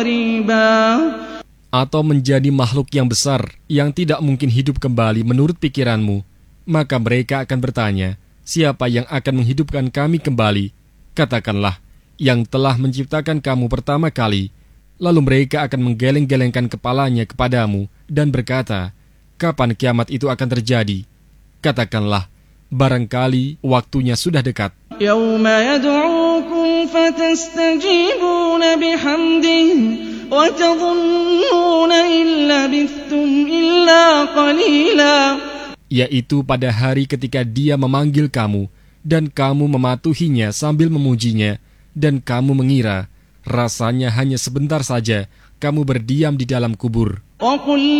atau menjadi makhluk yang besar yang tidak mungkin hidup kembali menurut pikiranmu, maka mereka akan bertanya, siapa yang akan menghidupkan kami kembali? Katakanlah, yang telah menciptakan kamu pertama kali. Lalu mereka akan menggeleng-gelengkan kepalanya kepadamu dan berkata, kapan kiamat itu akan terjadi? Katakanlah, barangkali waktunya sudah dekat. Yauma yad'ukum fatastajibuna bihamdihi wa tadhunnuna illa labithtum illa qalila. Yaitu pada hari ketika dia memanggil kamu, dan kamu mematuhinya sambil memujinya, dan kamu mengira, rasanya hanya sebentar saja kamu berdiam di dalam kubur.